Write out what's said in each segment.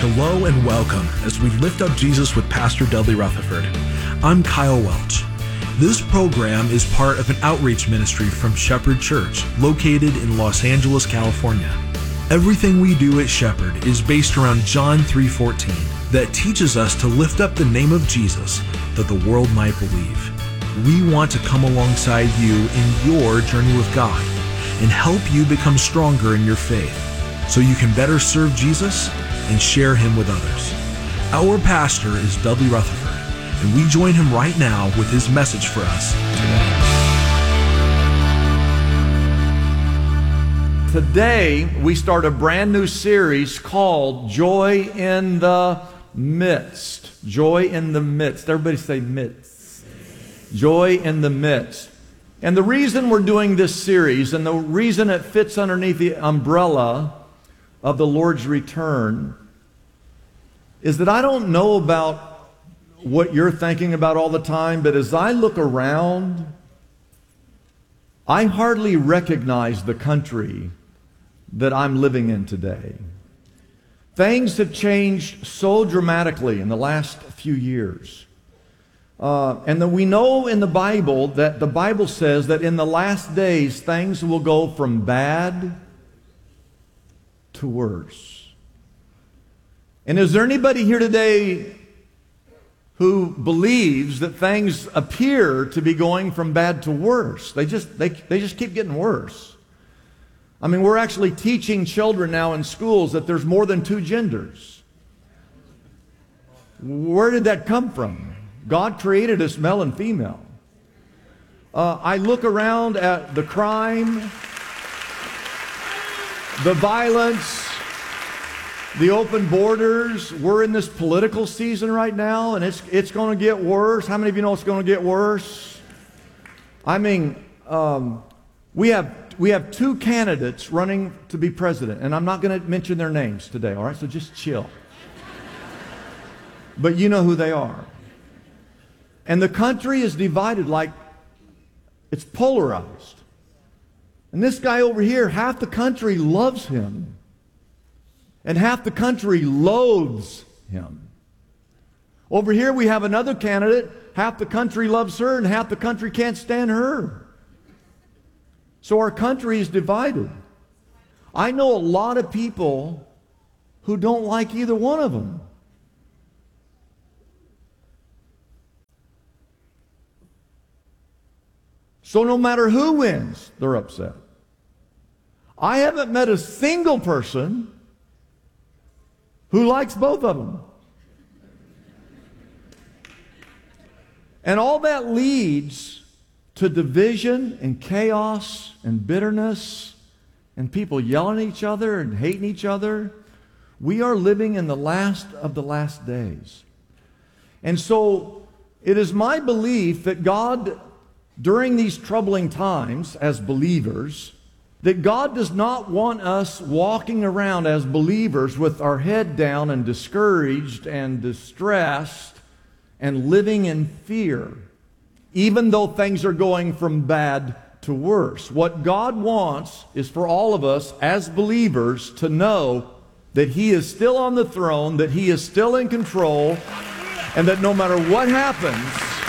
Hello and welcome as we lift up Jesus with Pastor Dudley Rutherford. I'm Kyle Welch. This program is part of an outreach ministry from Shepherd Church, located in Los Angeles, California. Everything we do at Shepherd is based around John 3:14 that teaches us to lift up the name of Jesus that the world might believe. We want to come alongside you in your journey with God and help you become stronger in your faith so you can better serve Jesus and share him with others. Our pastor is Dudley Rutherford, and we join him right now with his message for us today. Today, we start a brand new series called Joy in the Midst. Joy in the Midst. Everybody say midst. Joy in the midst. And the reason we're doing this series, and the reason it fits underneath the umbrella of the Lord's return, is that I don't know about what you're thinking about all the time, but as I look around, I hardly recognize the country that I'm living in today. Things have changed so dramatically in the last few years. And that we know in the Bible that the Bible says that in the last days things will go from bad to worse. And is there anybody here today who believes that things appear to be going from bad to worse? They just keep getting worse. I mean, we're actually teaching children now in schools that there's more than two genders. Where did that come from? God created us male and female. I look around at the crime, the violence, the open borders. We're in this political season right now, and it's going to get worse. How many of you know it's going to get worse? I mean, we have two candidates running to be president, and I'm not going to mention their names today, all right? So just chill. But you know who they are. And the country is divided, like it's polarized. And this guy over here, half the country loves him, and half the country loathes him. Over here we have another candidate, half the country loves her, and half the country can't stand her. So our country is divided. I know a lot of people who don't like either one of them. So no matter who wins, they're upset. I haven't met a single person who likes both of them. And all that leads to division and chaos and bitterness and people yelling at each other and hating each other. We are living in the last of the last days. And so it is my belief that God, during these troubling times as believers, that God does not want us walking around as believers with our head down and discouraged and distressed and living in fear, even though things are going from bad to worse. What God wants is for all of us as believers to know that He is still on the throne, that He is still in control, and that no matter what happens,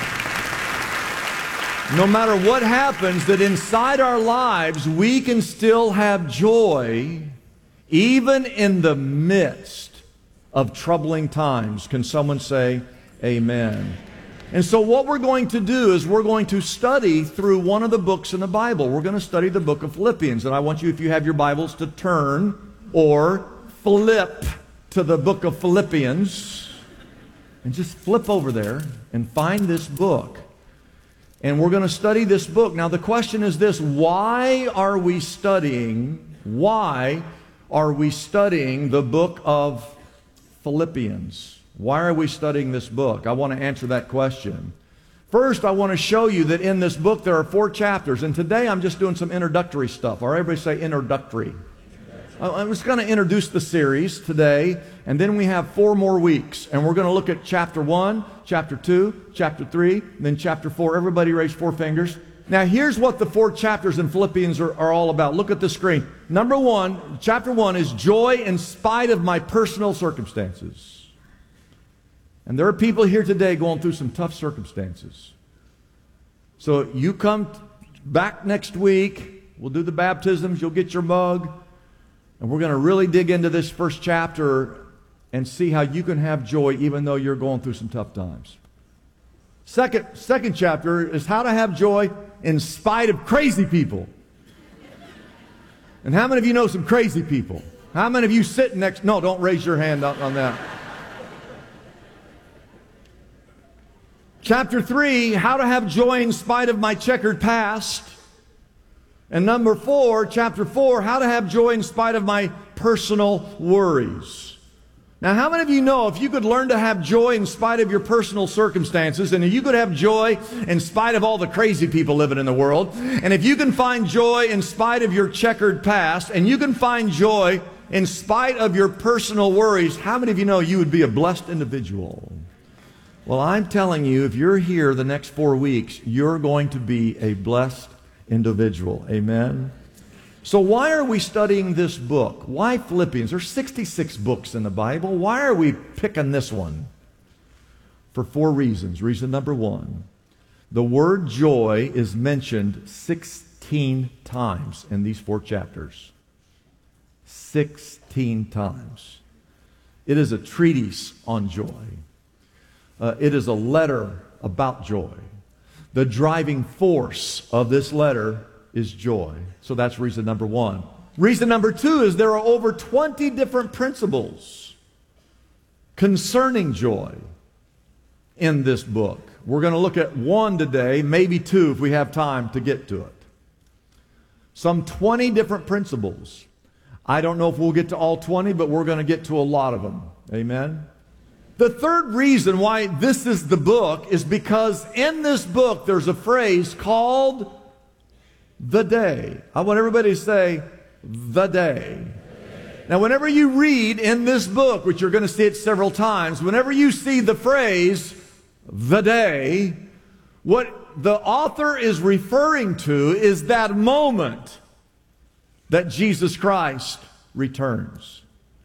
that inside our lives, we can still have joy even in the midst of troubling times. Can someone say amen? And so what we're going to do is we're going to study through one of the books in the Bible. We're going to study the book of Philippians. And I want you, if you have your Bibles, to turn or flip to the book of Philippians. And just flip over there and find this book. And we're going to study this book. Now the question is this: why are we studying the book of Philippians? Why are we studying this book? I want to answer that question. First, I want to show you that in this book there are 4 chapters. And today I'm just doing some introductory stuff. All right, everybody say introductory. I'm just going to introduce the series today, and then we have 4 more weeks. And we're going to look at chapter 1, chapter 2, chapter 3, and then chapter 4. Everybody raise 4 fingers. Now, here's what the 4 chapters in Philippians are all about. Look at the screen. Number 1, chapter 1 is joy in spite of my personal circumstances. And there are people here today going through some tough circumstances. So you come back next week. We'll do the baptisms. You'll get your mug. And we're going to really dig into this first chapter and see how you can have joy even though you're going through some tough times. Second chapter is how to have joy in spite of crazy people. And how many of you know some crazy people? How many of you sitting next? No, don't raise your hand on that. Chapter 3, how to have joy in spite of my checkered past. And number 4, chapter 4, how to have joy in spite of my personal worries. Now, how many of you know if you could learn to have joy in spite of your personal circumstances, and if you could have joy in spite of all the crazy people living in the world, and if you can find joy in spite of your checkered past, and you can find joy in spite of your personal worries, how many of you know you would be a blessed individual? Well, I'm telling you, if you're here the next 4 weeks, you're going to be a blessed individual. Amen? So why are we studying this book? Why Philippians? There's 66 books in the Bible. Why are we picking this one? For 4 reasons. Reason number 1, the word joy is mentioned 16 times in these 4 chapters. 16 times. It is a treatise on joy. It is a letter about joy. The driving force of this letter is joy. So that's reason number 1. Reason number 2 is there are over 20 different principles concerning joy in this book. We're going to look at 1 today, maybe 2 if we have time to get to it. Some 20 different principles. I don't know if we'll get to all 20, but we're going to get to a lot of them. Amen? The third reason why this is the book is because in this book there's a phrase called the day. I want everybody to say, the day. Now, whenever you read in this book, which you're going to see it several times, whenever you see the phrase, the day, what the author is referring to is that moment that Jesus Christ returns.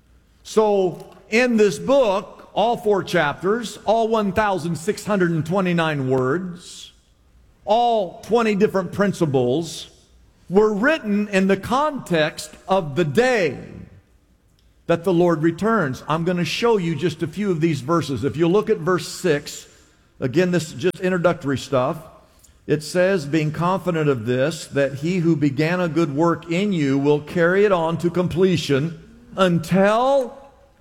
So, in this book, all 4 chapters, all 1,629 words, all 20 different principles were written in the context of the day that the Lord returns. I'm going to show you just a few of these verses. If you look at verse 6, again, this is just introductory stuff. It says, being confident of this, that he who began a good work in you will carry it on to completion until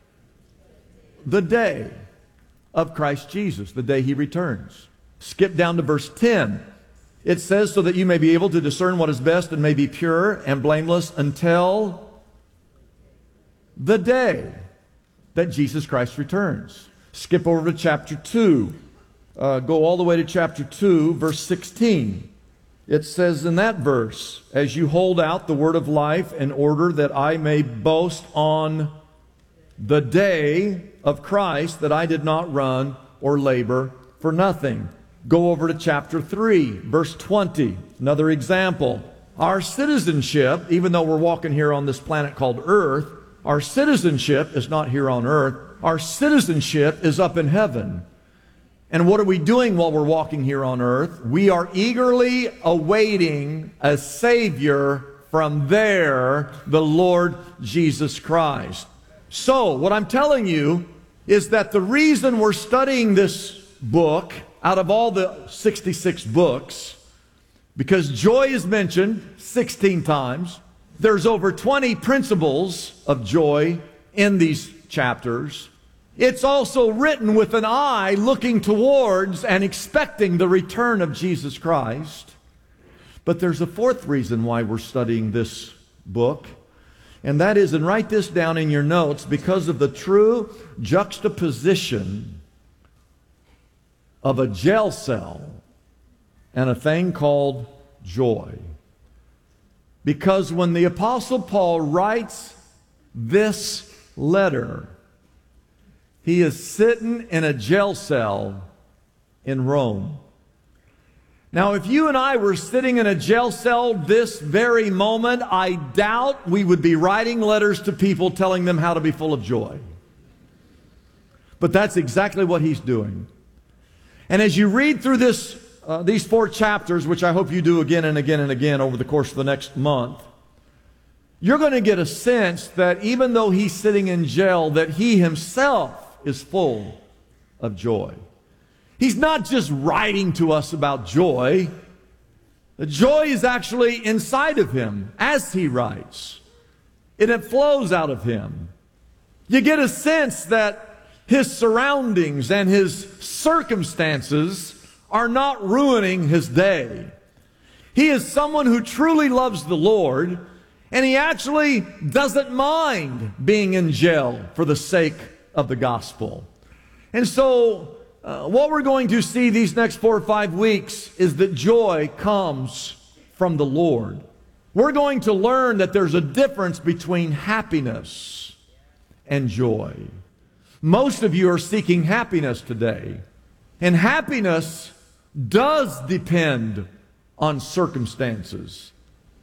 the day of Christ Jesus, the day he returns. Skip down to verse 10. It says, so that you may be able to discern what is best and may be pure and blameless until the day that Jesus Christ returns. Skip over to chapter 2. Go all the way to chapter 2, verse 16. It says in that verse, as you hold out the word of life in order that I may boast on the day of Christ that I did not run or labor for nothing. Go over to chapter 3, verse 20. Another example. Our citizenship, even though we're walking here on this planet called Earth, our citizenship is not here on earth. Our citizenship is up in heaven. And what are we doing while we're walking here on earth? We are eagerly awaiting a Savior from there, the Lord Jesus Christ. So, what I'm telling you is that the reason we're studying this book out of all the 66 books, because joy is mentioned 16 times, there's over 20 principles of joy in these chapters. It's also written with an eye looking towards and expecting the return of Jesus Christ. But there's a fourth reason why we're studying this book, and that is, and write this down in your notes, because of the true juxtaposition of a jail cell and a thing called joy. Because when the Apostle Paul writes this letter, he is sitting in a jail cell in Rome. Now, if you and I were sitting in a jail cell this very moment, I doubt we would be writing letters to people telling them how to be full of joy. But that's exactly what he's doing. And as you read through these 4 chapters, which I hope you do again and again and again over the course of the next month, you're going to get a sense that even though he's sitting in jail, that he himself is full of joy. He's not just writing to us about joy. The joy is actually inside of him as he writes. And it flows out of him. You get a sense that his surroundings and his circumstances are not ruining his day. He is someone who truly loves the Lord, and he actually doesn't mind being in jail for the sake of the gospel. And so, what we're going to see these next 4 or 5 weeks is that joy comes from the Lord. We're going to learn that there's a difference between happiness and joy. Most of you are seeking happiness today. And happiness does depend on circumstances.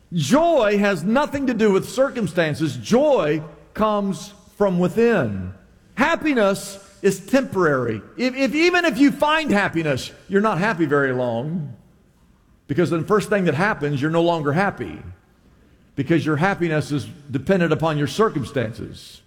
Joy has nothing to do with circumstances. Joy comes from within. Happiness is temporary. Even if you find happiness, you're not happy very long. Because the first thing that happens, you're no longer happy. Because your happiness is dependent upon your circumstances.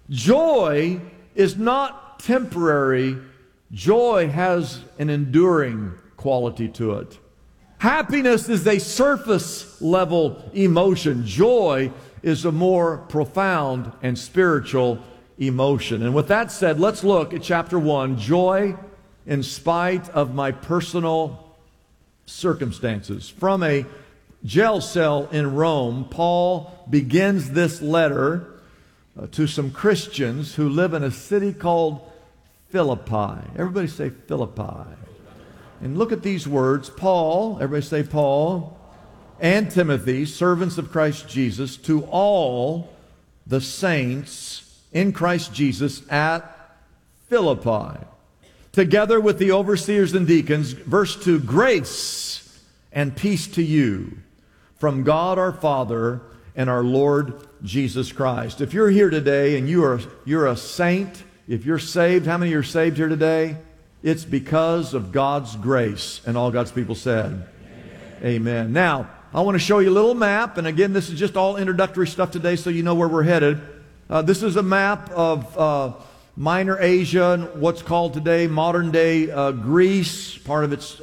Joy is not temporary. Joy has an enduring quality to it. Happiness is a surface level emotion. Joy is a more profound and spiritual emotion. And with that said, let's look at chapter 1, joy in spite of my personal circumstances. From a jail cell in Rome, Paul begins this letter to some Christians who live in a city called Philippi. Everybody say Philippi. And look at these words. Paul, everybody say Paul, and Timothy, servants of Christ Jesus, to all the saints in Christ Jesus at Philippi, together with the overseers and deacons. Verse 2, grace and peace to you from God our Father and our Lord Jesus Christ. If you're here today and you're a saint, if you're saved, how many are saved here today? It's because of God's grace. And all God's people said, Amen. Now, I want to show you a little map. And again, this is just all introductory stuff today so you know where we're headed. This is a map of Minor Asia, and what's called today modern-day Greece. Part of it's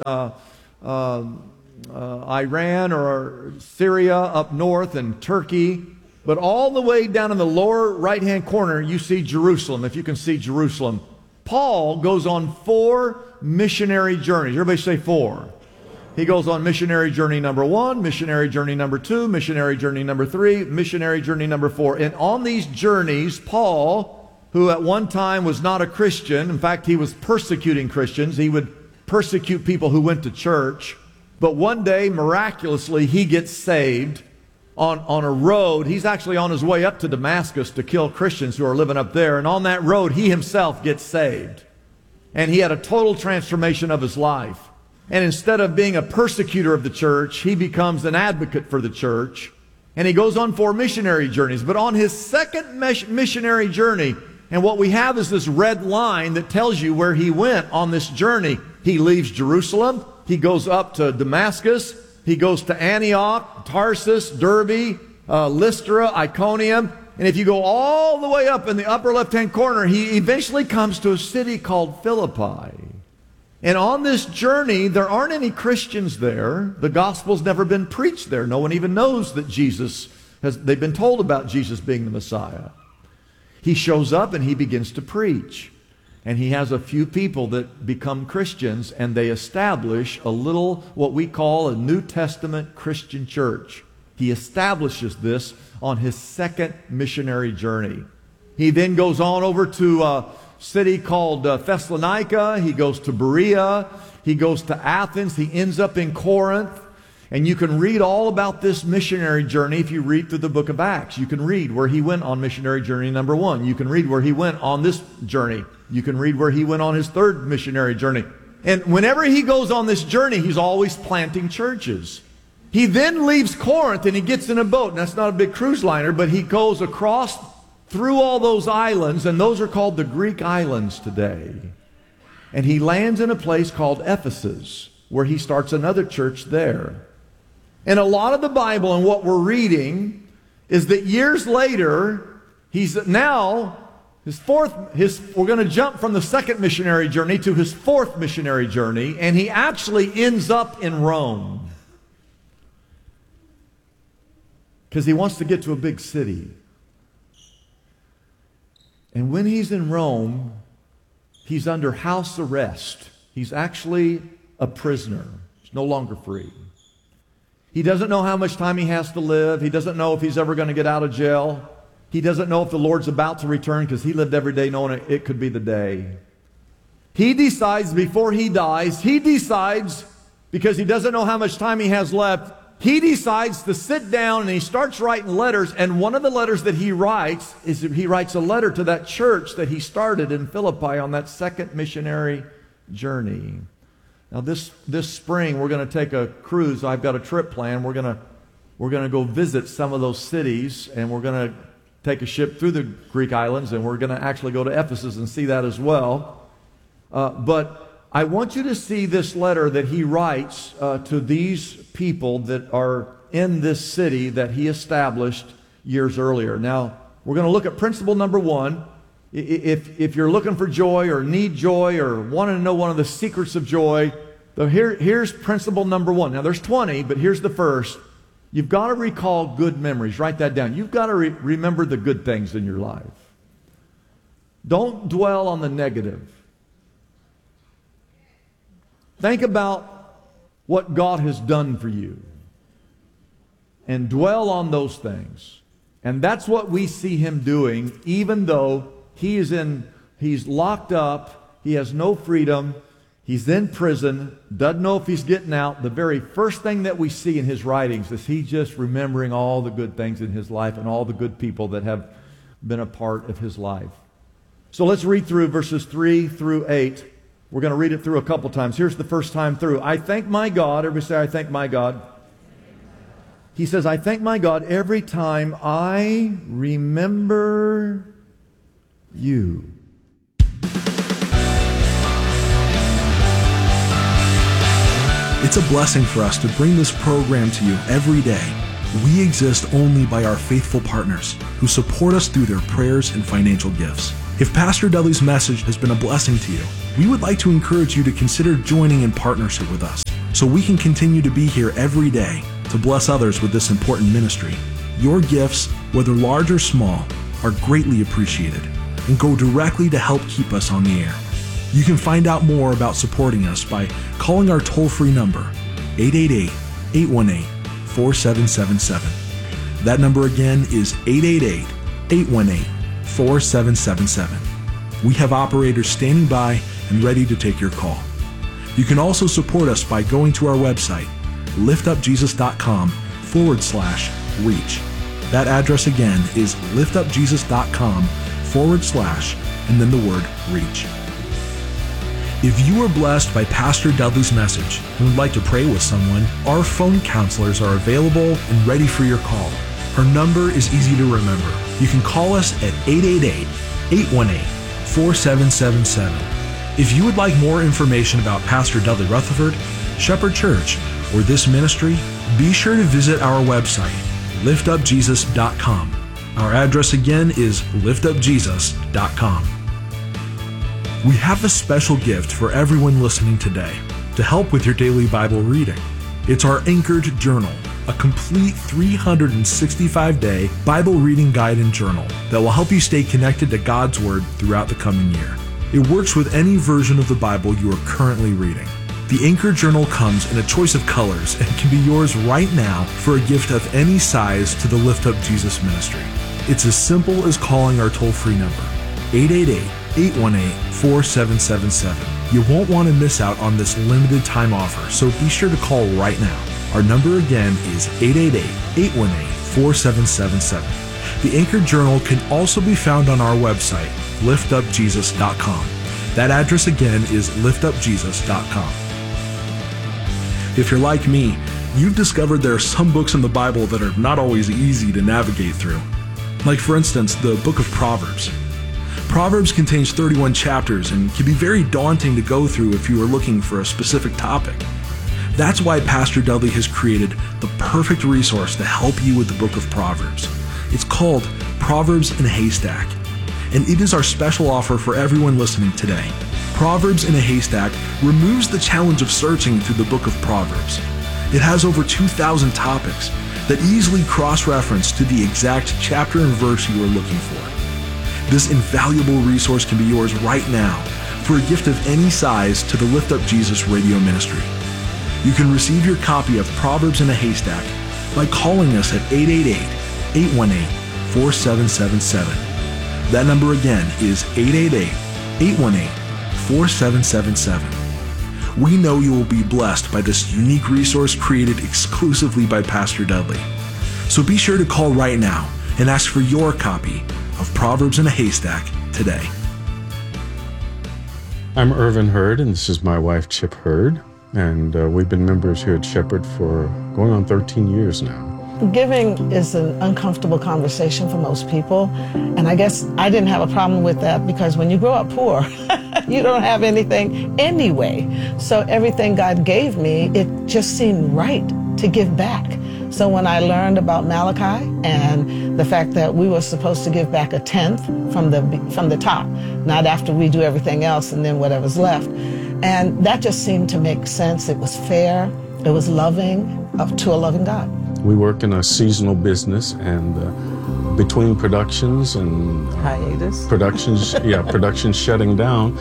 Iran or Syria up north, and Turkey. But all the way down in the lower right-hand corner, you see Jerusalem, if you can see Jerusalem. Paul goes on 4 missionary journeys. Everybody say 4. He goes on missionary journey number 1, missionary journey number 2, missionary journey number 3, missionary journey number 4. And on these journeys, Paul, who at one time was not a Christian, in fact, he was persecuting Christians. He would persecute people who went to church. But one day, miraculously, he gets saved on a road. He's actually on his way up to Damascus to kill Christians who are living up there. And on that road, he himself gets saved. And he had a total transformation of his life. And instead of being a persecutor of the church, he becomes an advocate for the church. And he goes on 4 missionary journeys. But on his second missionary journey, and what we have is this red line that tells you where he went on this journey. He leaves Jerusalem. He goes up to Damascus. He goes to Antioch, Tarsus, Derbe, Lystra, Iconium. And if you go all the way up in the upper left-hand corner, he eventually comes to a city called Philippi. And on this journey, there aren't any Christians there. The gospel's never been preached there. No one even knows that they've been told about Jesus being the Messiah. He shows up and he begins to preach. And he has a few people that become Christians, and they establish a little, what we call a New Testament Christian church. He establishes this on his second missionary journey. He then goes on over to a city called Thessalonica. He goes to Berea. He goes to Athens. He ends up in Corinth. And you can read all about this missionary journey if you read through the book of Acts. You can read where he went on missionary journey number 1. You can read where he went on this journey. You can read where he went on his 3rd missionary journey. And whenever he goes on this journey, he's always planting churches. He then leaves Corinth and he gets in a boat. And that's not a big cruise liner, but he goes across through all those islands, and those are called the Greek islands today. And he lands in a place called Ephesus, where he starts another church there. And a lot of the Bible and what we're reading is that years later, he's now we're going to jump from the second missionary journey to his fourth missionary journey, and he actually ends up in Rome. Because he wants to get to a big city. And when he's in Rome, he's under house arrest. He's actually a prisoner. He's no longer free. He doesn't know how much time he has to live. He doesn't know if he's ever going to get out of jail. He doesn't know if the Lord's about to return, because he lived every day knowing it could be the day. He decides before he dies, because he doesn't know how much time he has left, he decides to sit down and he starts writing letters. And one of the letters that he writes is he writes a letter to that church that he started in Philippi on that second missionary journey. Now this spring we're going to take a cruise. I've got a trip planned. We're going to go visit some of those cities, and we're going to take a ship through the Greek islands, and we're going to actually go to Ephesus and see that as well. But I want you to see this letter that he writes to these people that are in this city that he established years earlier. Now, we're going to look at principle number one. If you're looking for joy or need joy or wanting to know one of the secrets of joy, here's principle number one. Now, there's 20, but here's the first. You've got to recall good memories. Write that down. You've got to remember the good things in your life. Don't dwell on the negative. Think about what God has done for you and dwell on those things. And that's what we see him doing, even though he's locked up, he has no freedom, he's in prison, doesn't know if he's getting out. The very first thing that we see in his writings is he just remembering all the good things in his life and all the good people that have been a part of his life. So let's read through verses 3 through 8. We're going to read it through a couple times. Here's the first time through. I thank my God. Everybody say, I thank my God. He says, I thank my God every time I remember you. It's a blessing for us to bring this program to you every day. We exist only by our faithful partners who support us through their prayers and financial gifts. If Pastor Dudley's message has been a blessing to you, we would like to encourage you to consider joining in partnership with us so we can continue to be here every day to bless others with this important ministry. Your gifts, whether large or small, are greatly appreciated and go directly to help keep us on the air. You can find out more about supporting us by calling our toll-free number, 888-818-4777. That number again is 888-818-4777. We have operators standing by and ready to take your call. You can also support us by going to our website, liftupjesus.com/reach. That address again is liftupjesus.com/ and then the word reach. If you were blessed by Pastor Dudley's message and would like to pray with someone, our phone counselors are available and ready for your call. Her number is easy to remember. You can call us at 888-818-4777. If you would like more information about Pastor Dudley Rutherford, Shepherd Church, or this ministry, be sure to visit our website, liftupjesus.com. Our address again is liftupjesus.com. We have a special gift for everyone listening today to help with your daily Bible reading. It's our Anchored Journal, a complete 365-day Bible reading guide and journal that will help you stay connected to God's Word throughout the coming year. It works with any version of the Bible you are currently reading. The Anchored Journal comes in a choice of colors and can be yours right now for a gift of any size to the Lift Up Jesus ministry. It's as simple as calling our toll-free number, 888-818-4777. You won't want to miss out on this limited time offer, so be sure to call right now. Our number again is 888-818-4777. The Anchored Journal can also be found on our website, liftupjesus.com. That address again is liftupjesus.com. If you're like me, you've discovered there are some books in the Bible that are not always easy to navigate through. Like, for instance, the book of Proverbs. Proverbs contains 31 chapters and can be very daunting to go through if you are looking for a specific topic. That's why Pastor Dudley has created the perfect resource to help you with the book of Proverbs. It's called Proverbs in a Haystack, and it is our special offer for everyone listening today. Proverbs in a Haystack removes the challenge of searching through the book of Proverbs. It has over 2,000 topics that easily cross-reference to the exact chapter and verse you are looking for. This invaluable resource can be yours right now for a gift of any size to the Lift Up Jesus radio ministry. You can receive your copy of Proverbs in a Haystack by calling us at 888-818-4777. That number again is 888-818-4777. We know you will be blessed by this unique resource created exclusively by Pastor Dudley. So be sure to call right now and ask for your copy of Proverbs in a Haystack today. I'm Irvin Hurd, and this is my wife, Chip Hurd, and we've been members here at Shepherd for going on 13 years now. Giving is an uncomfortable conversation for most people, and I guess I didn't have a problem with that because when you grow up poor, you don't have anything anyway. So everything God gave me, it just seemed right to give back. So when I learned about Malachi and the fact that we were supposed to give back 1/10 from the top, not after we do everything else and then whatever's left, and that just seemed to make sense. It was fair, it was loving, to a loving God. We work in a seasonal business, and between productions and hiatus, productions shutting down,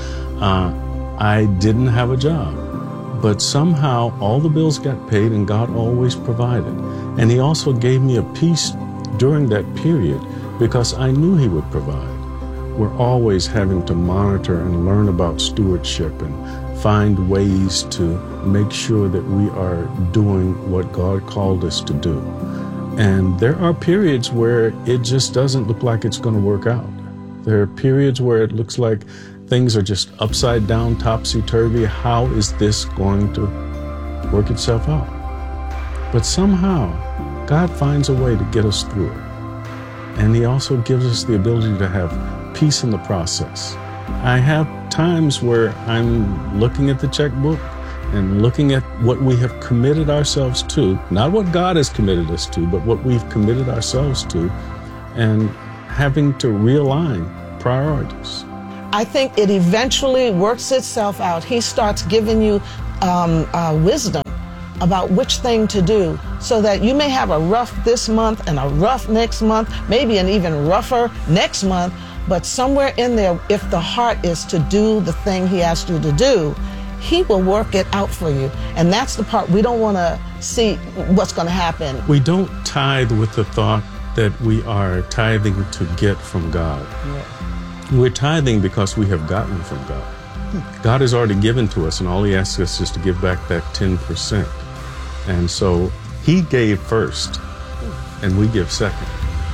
I didn't have a job. But somehow all the bills got paid and God always provided. And He also gave me a peace during that period because I knew He would provide. We're always having to monitor and learn about stewardship and find ways to make sure that we are doing what God called us to do. And there are periods where it just doesn't look like it's going to work out. There are periods where it looks like things are just upside down, topsy-turvy. How is this going to work itself out? But somehow, God finds a way to get us through it. And He also gives us the ability to have peace in the process. I have times where I'm looking at the checkbook and looking at what we have committed ourselves to, not what God has committed us to, but what we've committed ourselves to, and having to realign priorities. I think it eventually works itself out. He starts giving you wisdom about which thing to do so that you may have a rough this month and a rough next month, maybe an even rougher next month, but somewhere in there, if the heart is to do the thing He asked you to do, He will work it out for you. And that's the part we don't want to see what's going to happen. We don't tithe with the thought that we are tithing to get from God. Yeah. We're tithing because we have gotten from God. God has already given to us, and all He asks us is to give back that 10%. And so He gave first, and we give second.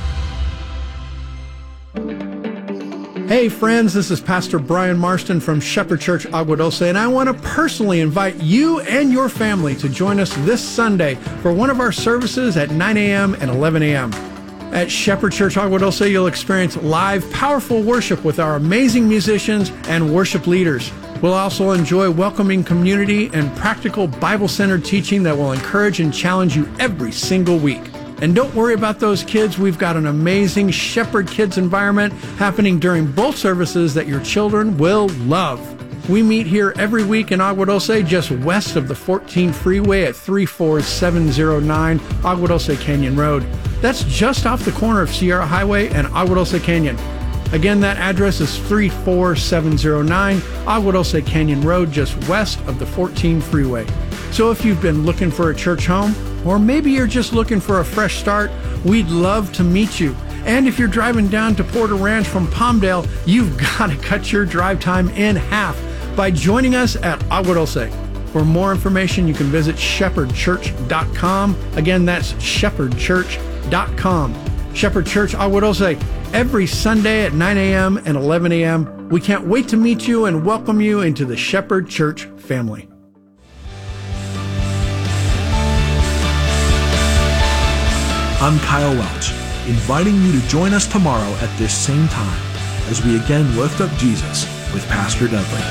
Hey friends, this is Pastor Brian Marston from Shepherd Church Agua Dulce, and I want to personally invite you and your family to join us this Sunday for one of our services at 9 a.m. and 11 a.m. At Shepherd Church Agua Dulce, you'll experience live, powerful worship with our amazing musicians and worship leaders. We'll also enjoy welcoming community and practical Bible-centered teaching that will encourage and challenge you every single week. And don't worry about those kids. We've got an amazing Shepherd Kids environment happening during both services that your children will love. We meet here every week in Agua Dulce, just west of the 14 freeway at 34709 Agua Dulce Canyon Road. That's just off the corner of Sierra Highway and Agua Dulce Canyon. Again, that address is 34709 Agua Dulce Canyon Road, just west of the 14 freeway. So if you've been looking for a church home, or maybe you're just looking for a fresh start, we'd love to meet you. And if you're driving down to Porter Ranch from Palmdale, you've got to cut your drive time in half by joining us at Agua Dulce. For more information, you can visit shepherdchurch.com. Again, that's shepherdchurch.com. Shepherd Church Agua Dulce, every Sunday at 9 a.m. and 11 a.m. We can't wait to meet you and welcome you into the Shepherd Church family. I'm Kyle Welch, inviting you to join us tomorrow at this same time as we again lift up Jesus with Pastor Dudley.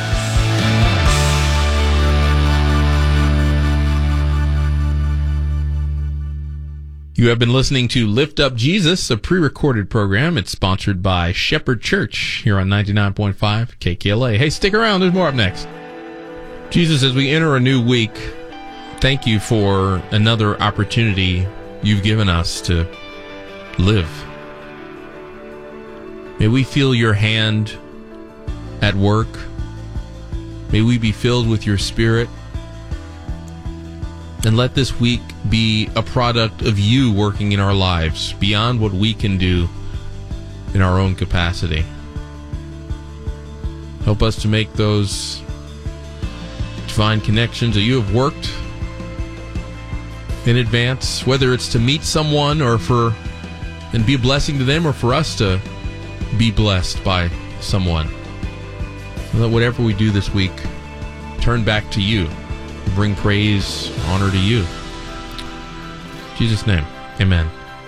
You have been listening to Lift Up Jesus, a pre-recorded program. It's sponsored by Shepherd Church here on 99.5 KKLA. Hey, stick around. There's more up next. Jesus, as we enter a new week, thank you for another opportunity you've given us to live. May we feel your hand at work. May we be filled with your Spirit. And let this week be a product of you working in our lives beyond what we can do in our own capacity. Help us to make those divine connections that you have worked in advance, whether it's to meet someone or and be a blessing to them, or for us to be blessed by someone. Let whatever we do this week turn back to you. Bring praise, honor to you. In Jesus' name, amen.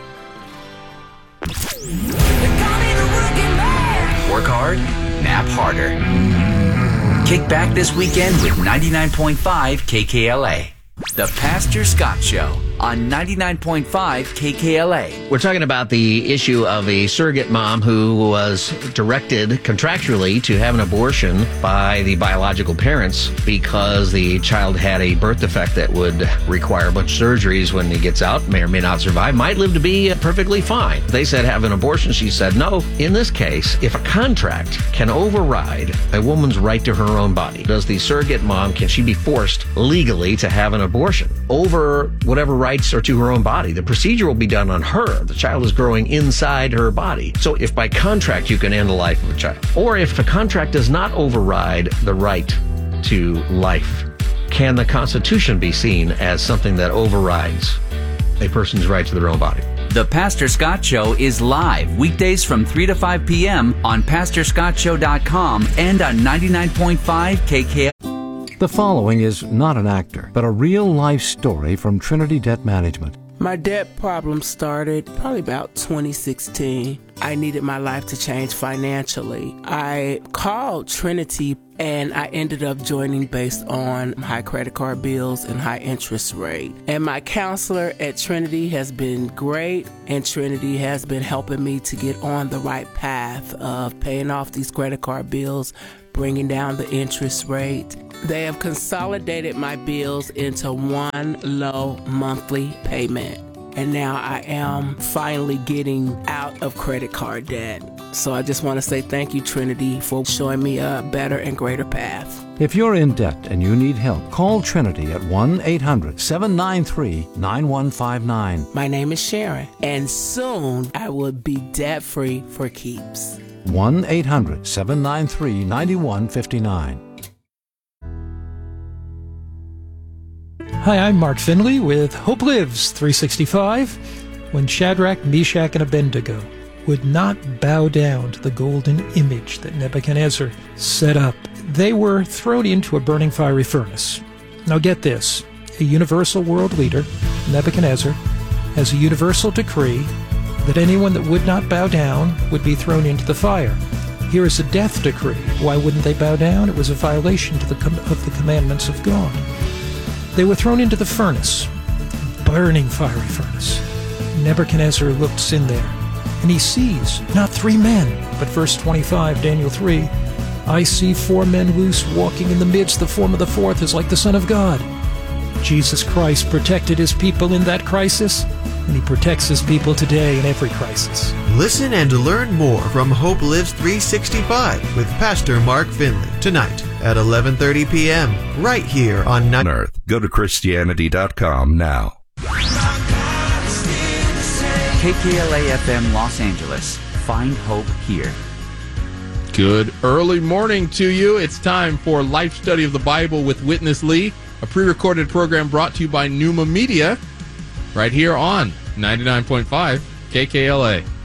Work hard, nap harder. Kick back this weekend with 99.5 KKLA. The Pastor Scott Show on 99.5 KKLA. We're talking about the issue of a surrogate mom who was directed contractually to have an abortion by the biological parents because the child had a birth defect that would require a bunch of surgeries when he gets out, may or may not survive, might live to be perfectly fine. They said have an abortion. She said no. In this case, if a contract can override a woman's right to her own body, does the surrogate mom, can she be forced legally to have an abortion over whatever rights are to her own body? The procedure will be done on her. The child is growing inside her body. So if by contract you can end the life of a child, or if the contract does not override the right to life, can the Constitution be seen as something that overrides a person's right to their own body? The Pastor Scott Show is live weekdays from 3 to 5 p.m. on PastorScottShow.com and on 99.5 KKL. The following is not an actor, but a real-life story from Trinity Debt Management. My debt problem started probably about 2016. I needed my life to change financially. I called Trinity and I ended up joining based on high credit card bills and high interest rate. And my counselor at Trinity has been great, and Trinity has been helping me to get on the right path of paying off these credit card bills, bringing down the interest rate. They have consolidated my bills into one low monthly payment. And now I am finally getting out of credit card debt. So I just want to say thank you, Trinity, for showing me a better and greater path. If you're in debt and you need help, call Trinity at 1-800-793-9159. My name is Sharon, and soon I will be debt-free for keeps. 1-800-793-9159. Hi, I'm Mark Finley with Hope Lives 365. When Shadrach, Meshach, and Abednego would not bow down to the golden image that Nebuchadnezzar set up, they were thrown into a burning fiery furnace. Now get this, a universal world leader, Nebuchadnezzar, has a universal decree that anyone that would not bow down would be thrown into the fire. Here is a death decree. Why wouldn't they bow down? It was a violation of the commandments of God. They were thrown into the furnace, burning fiery furnace. Nebuchadnezzar looks in there, and he sees not 3 men, but verse 25, Daniel 3, I see 4 men loose walking in the midst. The form of the fourth is like the Son of God. Jesus Christ protected his people in that crisis, and he protects his people today in every crisis. Listen and learn more from Hope Lives 365 with Pastor Mark Finley tonight at 11:30 p.m. right here on Earth. Go to Christianity.com now. KKLA FM Los Angeles. Find hope here. Good early morning to you. It's time for Life Study of the Bible with Witness Lee, a pre-recorded program brought to you by Pneuma Media, right here on 99.5 KKLA.